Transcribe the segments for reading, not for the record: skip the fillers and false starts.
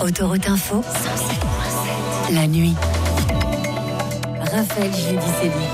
Autoroute Info, la nuit. Raphaël Giudicelli.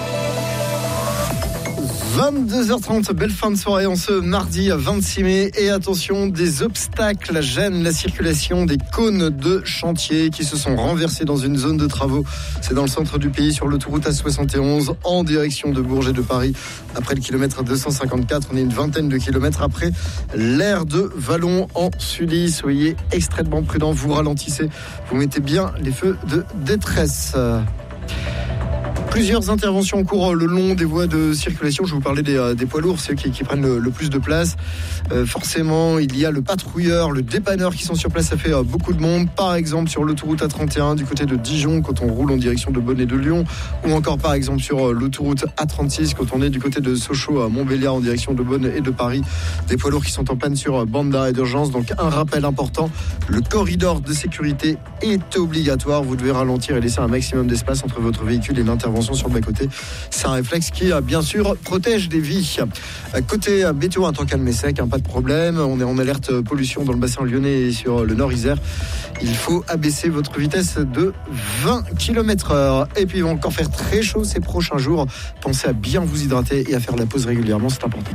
22h30, belle fin de soirée en ce mardi 26 mai. Et attention, des obstacles gênent la circulation des cônes de chantier qui se sont renversés dans une zone de travaux. C'est dans le centre du pays, sur l'autoroute A71, en direction de Bourges et de Paris. Après le kilomètre 254, on est une vingtaine de kilomètres après l'aire de Vallon en Sully. Soyez extrêmement prudents, vous ralentissez, vous mettez bien les feux de détresse. Plusieurs interventions en cours le long des voies de circulation. Je vous parlais des poids lourds, ceux qui prennent le plus de place. Forcément, il y a le patrouilleur, le dépanneur qui sont sur place. Ça fait beaucoup de monde. Par exemple, sur l'autoroute A31 du côté de Dijon, quand on roule en direction de Bonn et de Lyon. Ou encore, par exemple, sur l'autoroute A36, quand on est du côté de Sochaux à Montbéliard en direction de Bonn et de Paris. Des poids lourds qui sont en panne sur bande d'arrêt d'urgence. Donc, un rappel important. Le corridor de sécurité est obligatoire. Vous devez ralentir et laisser un maximum d'espace entre votre véhicule et l'intervention sur le bas-côté. C'est un réflexe qui, bien sûr, protège des vies. Côté météo, un temps calme et sec, pas de problème. On est en alerte pollution dans le bassin lyonnais et sur le nord Isère. Il faut abaisser votre vitesse de 20 km/h. Et puis, il va encore faire très chaud ces prochains jours. Pensez à bien vous hydrater et à faire la pause régulièrement, c'est important.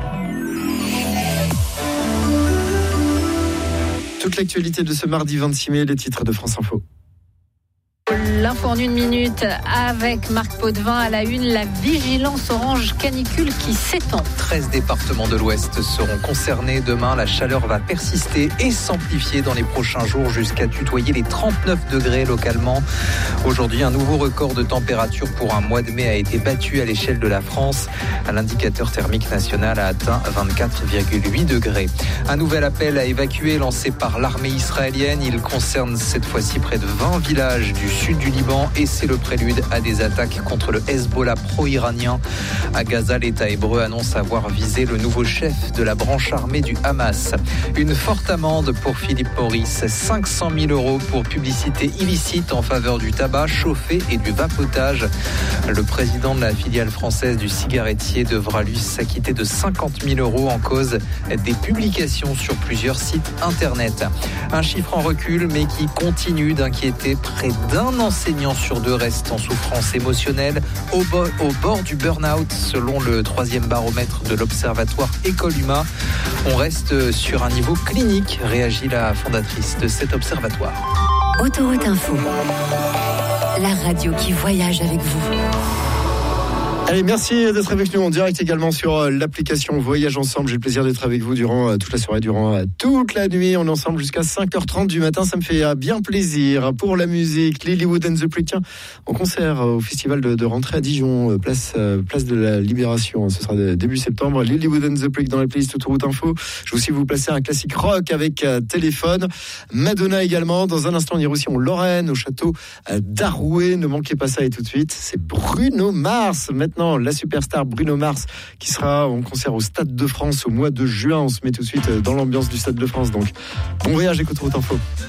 Toute l'actualité de ce mardi 26 mai, les titres de France Info. L'info en une minute avec Marc Potvin à la une, la vigilance orange canicule qui s'étend. 13 départements de l'Ouest seront concernés. Demain, la chaleur va persister et s'amplifier dans les prochains jours jusqu'à tutoyer les 39 degrés localement. Aujourd'hui, un nouveau record de température pour un mois de mai a été battu à l'échelle de la France. L'indicateur thermique national a atteint 24,8 degrés. Un nouvel appel à évacuer lancé par l'armée israélienne. Il concerne cette fois-ci près de 20 villages du sud du Liban et c'est le prélude à des attaques contre le Hezbollah pro-iranien. À Gaza, l'État hébreu annonce avoir visé le nouveau chef de la branche armée du Hamas. Une forte amende pour Philippe Maurice, 500 000 € pour publicité illicite en faveur du tabac chauffé et du vapotage. Le président de la filiale française du cigarettier devra lui s'acquitter de 50 000 € en cause des publications sur plusieurs sites internet. Un chiffre en recul mais qui continue d'inquiéter. Près d'un enseignant sur deux reste en souffrance émotionnelle au bord du burn-out selon le 3e baromètre de l'Observatoire École Humain. On reste sur un niveau clinique, réagit la fondatrice de cet observatoire. Autoroute Info, la radio qui voyage avec vous. Allez, merci d'être avec nous en direct également sur l'application Voyage Ensemble. J'ai le plaisir d'être avec vous durant toute la soirée, durant toute la nuit. On est ensemble jusqu'à 5h30 du matin. Ça me fait bien plaisir. Pour la musique, Lilywood and the Prick en concert au festival de rentrée à Dijon, place de la Libération. Ce sera début septembre. Lilywood and the Prick dans la playlist Autoroute Info. Je vais aussi vous placer un classique rock avec Téléphone. Madonna également. Dans un instant, on ira aussi en Lorraine, au château d'Arouet. Ne manquez pas ça et tout de suite. C'est Bruno Mars. Maintenant, la superstar Bruno Mars qui sera en concert au Stade de France au mois de juin. On se met tout de suite dans l'ambiance du Stade de France. Donc, bon voyage avec Autoroute Info.